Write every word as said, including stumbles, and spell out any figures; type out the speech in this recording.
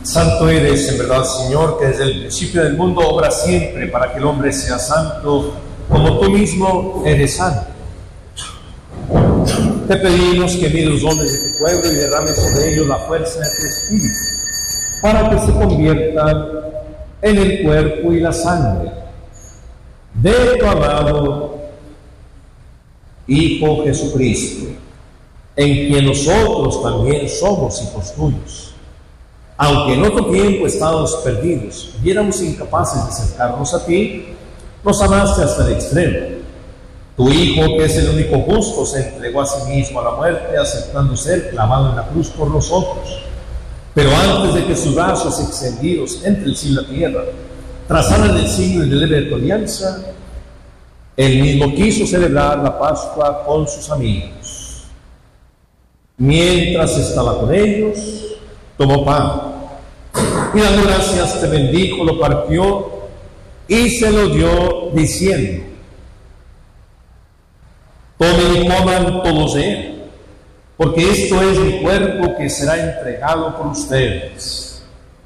Santo eres, en verdad, Señor, que desde el principio del mundo obra siempre para que el hombre sea santo, como tú mismo eres santo. Te pedimos que mires los dones de tu pueblo y derrames sobre ellos la fuerza de tu Espíritu, para que se conviertan en el cuerpo y la sangre de tu amado Hijo Jesucristo, en quien nosotros también somos hijos tuyos. Aunque en otro tiempo estábamos perdidos y éramos incapaces de acercarnos a ti, nos amaste hasta el extremo. Tu Hijo, que es el único justo, se entregó a sí mismo a la muerte, aceptando ser clavado en la cruz por nosotros. Pero antes de que sus brazos extendidos entre el cielo y la tierra trazaran el signo indeleble de tu alianza, él mismo quiso celebrar la Pascua con sus amigos. Mientras estaba con ellos, tomó pan y dando gracias te bendijo, lo partió y se lo dio diciendo: tomen y coman todos de él, porque esto es mi cuerpo que será entregado por ustedes.